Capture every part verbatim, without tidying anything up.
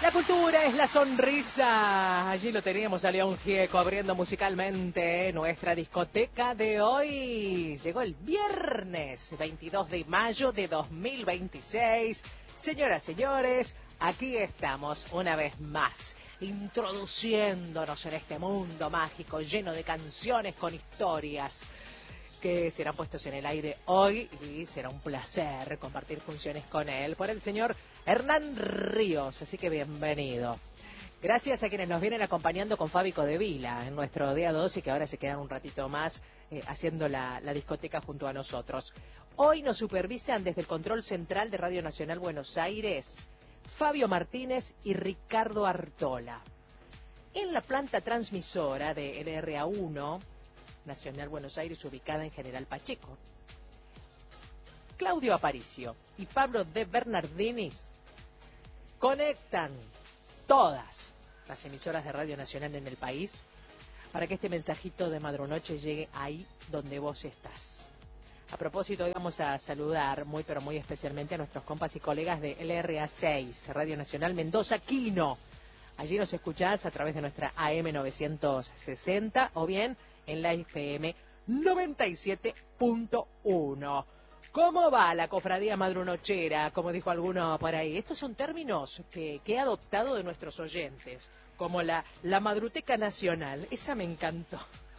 la cultura, es la sonrisa. Allí lo teníamos a León Gieco abriendo musicalmente nuestra discoteca de hoy. Llegó el viernes veintidós de mayo de dos mil veintiséis. Señoras, señores, aquí estamos una vez más, introduciéndonos en este mundo mágico lleno de canciones con historias que serán puestos en el aire hoy, y será un placer compartir funciones con él, por el señor Hernán Ríos, así que bienvenido. Gracias a quienes nos vienen acompañando con Fábico de Vila en nuestro día dos y que ahora se quedan un ratito más eh, haciendo la, la discoteca junto a nosotros. Hoy nos supervisan desde el control central de Radio Nacional Buenos Aires Fabio Martínez y Ricardo Artola. En la planta transmisora de L R A uno Nacional Buenos Aires, ubicada en General Pacheco, Claudio Aparicio y Pablo de Bernardinis conectan todas las emisoras de Radio Nacional en el país para que este mensajito de Madrunoche llegue ahí donde vos estás. A propósito, hoy vamos a saludar muy pero muy especialmente a nuestros compas y colegas de L R A seis, Radio Nacional Mendoza Quino. Allí nos escuchás a través de nuestra A M novecientos sesenta o bien en la F M noventa y siete punto uno. ¿Cómo va la cofradía madrunochera? Como dijo alguno por ahí. Estos son términos que, que he adoptado de nuestros oyentes, como la, la madruteca nacional. Esa me encantó.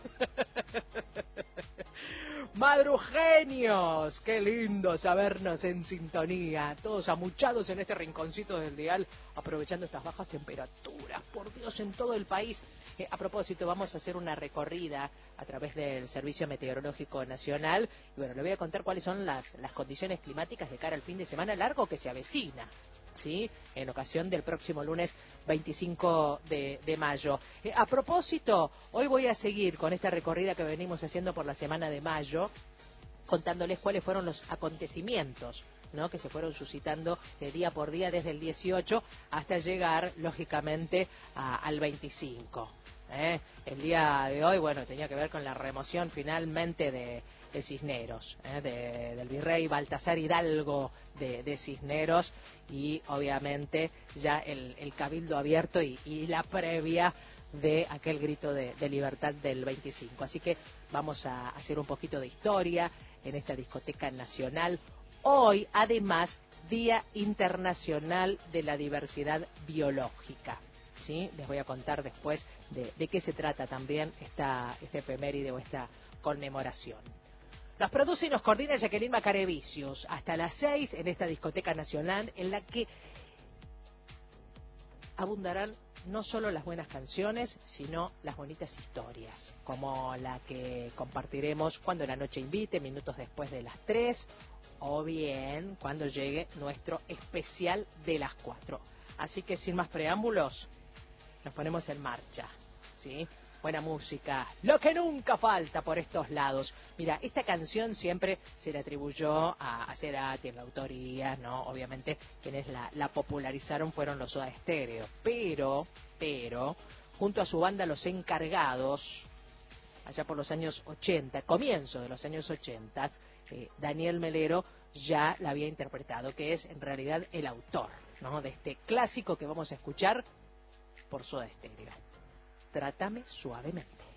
Madrugenios, qué lindo sabernos en sintonía, todos amuchados en este rinconcito del dial, aprovechando estas bajas temperaturas, por Dios, en todo el país. Eh, a propósito, vamos a hacer una recorrida a través del Servicio Meteorológico Nacional, y bueno, le voy a contar cuáles son las, las condiciones climáticas de cara al fin de semana largo que se avecina, ¿sí? En ocasión del próximo lunes veinticinco de mayo. Eh, a propósito, hoy voy a seguir con esta recorrida que venimos haciendo por la semana de mayo, contándoles cuáles fueron los acontecimientos, ¿no?, que se fueron suscitando eh, día por día desde el dieciocho hasta llegar, lógicamente, a, al veinticinco. ¿eh? El día de hoy, bueno, tenía que ver con la remoción finalmente de, de Cisneros, ¿eh? de, del virrey Baltasar Hidalgo de, de Cisneros, y obviamente ya el, el cabildo abierto y, y la previa de aquel grito de, de libertad del veinticinco. Así que vamos a hacer un poquito de historia en esta discoteca nacional. Hoy, además, Día Internacional de la Diversidad Biológica. ¿Sí? Les voy a contar después de, de qué se trata también esta, esta efeméride o esta conmemoración. Nos produce y nos coordina Jacqueline Macarevicius hasta las seis en esta discoteca nacional, en la que abundarán no solo las buenas canciones, sino las bonitas historias, como la que compartiremos cuando la noche invite, minutos después de las tres, o bien cuando llegue nuestro especial de las cuatro. Así que sin más preámbulos, nos ponemos en marcha, ¿sí? Buena música, lo que nunca falta por estos lados. Mira, esta canción siempre se le atribuyó a, a Cerati en la autoría, ¿no? Obviamente quienes la, la popularizaron fueron los Soda Stereo, pero, pero, junto a su banda Los Encargados, allá por los años ochenta, comienzo de los años ochenta, eh, Daniel Melero ya la había interpretado, que es en realidad el autor, ¿no?, de este clásico que vamos a escuchar por Soda Stereo. Trátame suavemente.